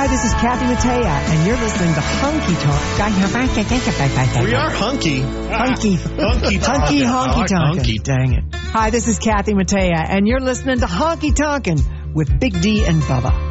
Hi, this is Kathy Mattea, and you're listening to Hunky Tonk. We are hunky. Honky Tonk. Tonkin. Dang it. Hi, this is Kathy Mattea, and you're listening to Honky Tonkin' with Big D and Bubba.